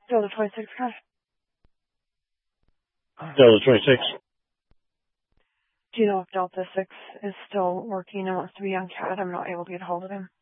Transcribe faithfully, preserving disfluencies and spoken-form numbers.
Delta twenty-six, Cat. Delta twenty-six. Do you know if Delta six is still working and wants to be on Cat? I'm not able to get a hold of him.